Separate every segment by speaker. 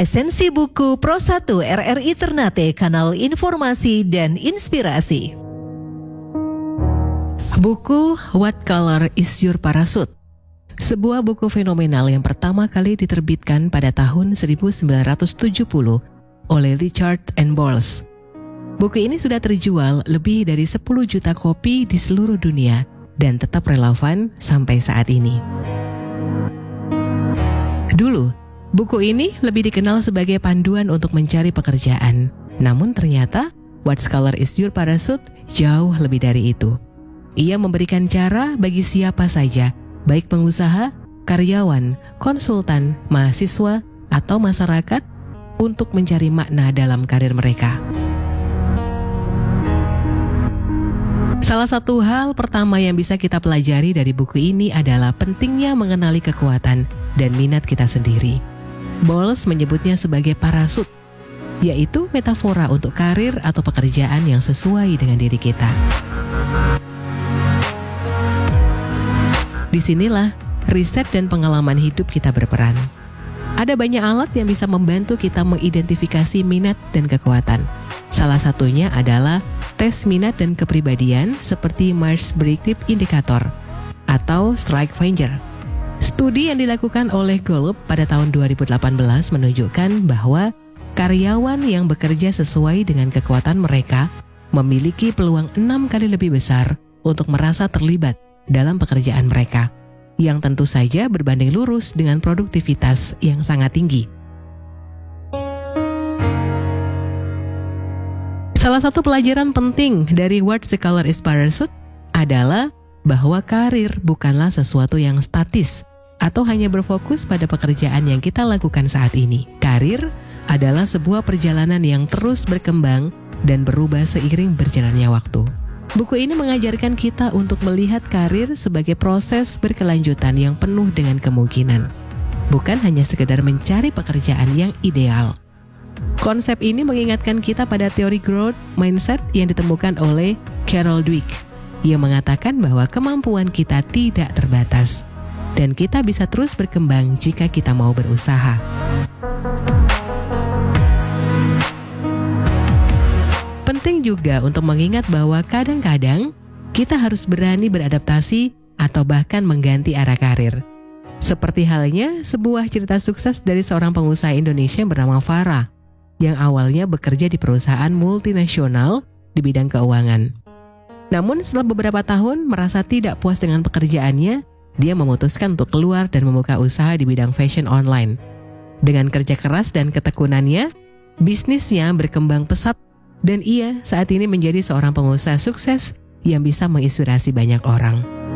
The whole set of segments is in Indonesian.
Speaker 1: Esensi buku Pro 1 RRI Ternate, kanal informasi dan inspirasi. Buku What Color is Your Parachute? Sebuah buku fenomenal yang pertama kali diterbitkan pada tahun 1970 oleh Richard and Bowles. Buku ini sudah terjual lebih dari 10 juta kopi di seluruh dunia dan tetap relevan sampai saat ini. Dulu, buku ini lebih dikenal sebagai panduan untuk mencari pekerjaan. Namun ternyata, What Color is Your Parachute jauh lebih dari itu. Ia memberikan cara bagi siapa saja, baik pengusaha, karyawan, konsultan, mahasiswa, atau masyarakat untuk mencari makna dalam karir mereka. Salah satu hal pertama yang bisa kita pelajari dari buku ini adalah pentingnya mengenali kekuatan dan minat kita sendiri. Bowles menyebutnya sebagai parasut, yaitu metafora untuk karir atau pekerjaan yang sesuai dengan diri kita. Disinilah riset dan pengalaman hidup kita berperan. Ada banyak alat yang bisa membantu kita mengidentifikasi minat dan kekuatan. Salah satunya adalah tes minat dan kepribadian seperti Myers-Briggs Indicator atau Strike Finder. Studi yang dilakukan oleh Gallup pada tahun 2018 menunjukkan bahwa karyawan yang bekerja sesuai dengan kekuatan mereka memiliki peluang 6 kali lebih besar untuk merasa terlibat dalam pekerjaan mereka, yang tentu saja berbanding lurus dengan produktivitas yang sangat tinggi. Salah satu pelajaran penting dari What Color is Your Parachute adalah bahwa karir bukanlah sesuatu yang statis atau hanya berfokus pada pekerjaan yang kita lakukan saat ini. Karir adalah sebuah perjalanan yang terus berkembang dan berubah seiring berjalannya waktu. Buku ini mengajarkan kita untuk melihat karir sebagai proses berkelanjutan yang penuh dengan kemungkinan, bukan hanya sekedar mencari pekerjaan yang ideal. Konsep ini mengingatkan kita pada teori growth mindset yang ditemukan oleh Carol Dweck, yang mengatakan bahwa kemampuan kita tidak terbatas dan kita bisa terus berkembang jika kita mau berusaha. Penting juga untuk mengingat bahwa kadang-kadang kita harus berani beradaptasi atau bahkan mengganti arah karir. Seperti halnya sebuah cerita sukses dari seorang pengusaha Indonesia bernama Farah, yang awalnya bekerja di perusahaan multinasional di bidang keuangan. Namun setelah beberapa tahun merasa tidak puas dengan pekerjaannya, dia memutuskan untuk keluar dan membuka usaha di bidang fashion online. Dengan kerja keras dan ketekunannya, bisnisnya berkembang pesat dan ia saat ini menjadi seorang pengusaha sukses yang bisa menginspirasi banyak orang.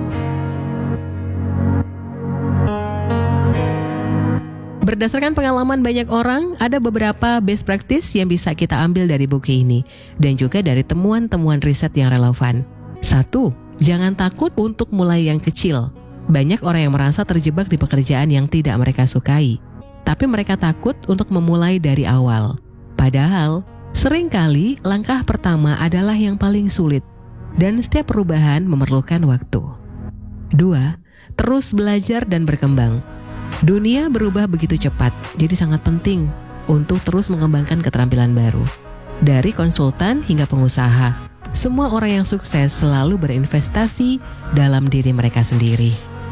Speaker 1: Berdasarkan pengalaman banyak orang, ada beberapa best practice yang bisa kita ambil dari buku ini dan juga dari temuan-temuan riset yang relevan. 1. Jangan takut untuk mulai yang kecil. Banyak orang yang merasa terjebak di pekerjaan yang tidak mereka sukai, tapi mereka takut untuk memulai dari awal. Padahal, seringkali langkah pertama adalah yang paling sulit, dan setiap perubahan memerlukan waktu. 2. Terus belajar dan berkembang. Dunia berubah begitu cepat, jadi sangat penting untuk terus mengembangkan keterampilan baru. Dari konsultan hingga pengusaha, semua orang yang sukses selalu berinvestasi dalam diri mereka sendiri.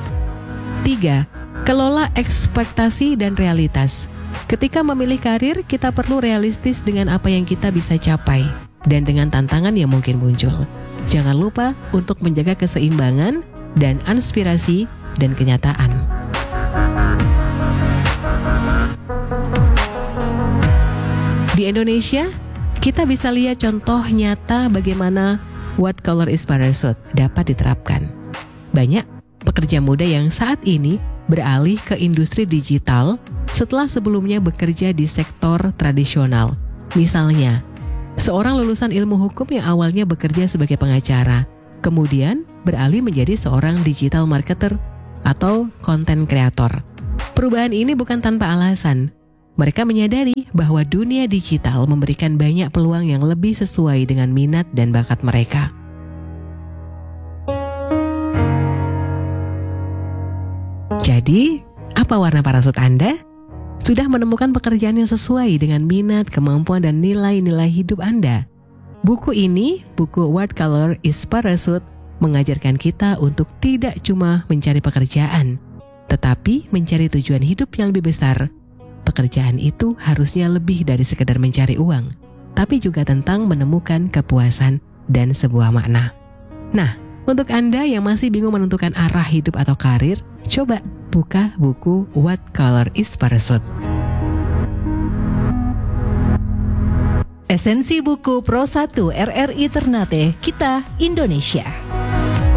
Speaker 1: 3. Kelola ekspektasi dan realitas. Ketika memilih karir, kita perlu realistis dengan apa yang kita bisa capai dan dengan tantangan yang mungkin muncul. Jangan lupa untuk menjaga keseimbangan dan inspirasi dan kenyataan. Di Indonesia, kita bisa lihat contoh nyata bagaimana What Color is Your Parachute dapat diterapkan. Banyak pekerja muda yang saat ini beralih ke industri digital setelah sebelumnya bekerja di sektor tradisional. Misalnya, seorang lulusan ilmu hukum yang awalnya bekerja sebagai pengacara, kemudian beralih menjadi seorang digital marketer atau content creator. Perubahan ini bukan tanpa alasan. Mereka menyadari bahwa dunia digital memberikan banyak peluang yang lebih sesuai dengan minat dan bakat mereka. Jadi, apa warna parasut Anda? Sudah menemukan pekerjaan yang sesuai dengan minat, kemampuan, dan nilai-nilai hidup Anda? Buku ini, buku What Color is Parachute, mengajarkan kita untuk tidak cuma mencari pekerjaan, tetapi mencari tujuan hidup yang lebih besar. Pekerjaan itu harusnya lebih dari sekedar mencari uang, tapi juga tentang menemukan kepuasan dan sebuah makna. Nah, untuk Anda yang masih bingung menentukan arah hidup atau karir, coba buka buku What Color is Parachute.
Speaker 2: Esensi buku Pro 1 RRI Ternate, Kita Indonesia.